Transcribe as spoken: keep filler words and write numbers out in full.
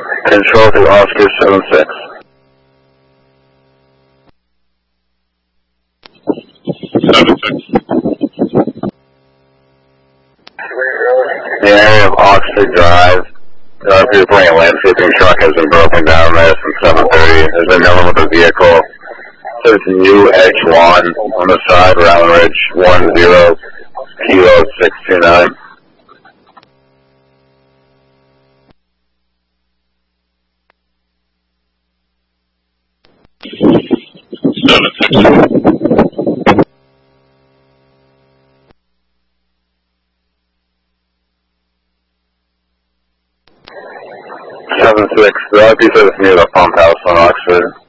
Control to Oscar seven six. seven six. The area of Oxford Drive. Uh, people in a landscaping truck has been broken down there since seven thirty. There's been no one with a vehicle. There's new Edge one on the side, Round Ridge one zero, Kilo six two nine. seven six. seven six. The other piece is near the pump house on Oxford.